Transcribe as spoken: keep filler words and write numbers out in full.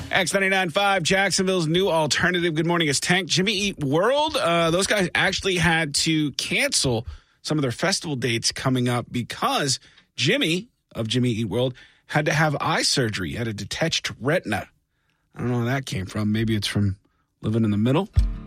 X ninety-nine point five, Jacksonville's new alternative. Good morning. It's Tank. Jimmy Eat World. Uh, those guys actually had to cancel some of their festival dates coming up because Jimmy of Jimmy Eat World had to have eye surgery. He had a detached retina. I don't know where that came from. Maybe it's from living in the middle.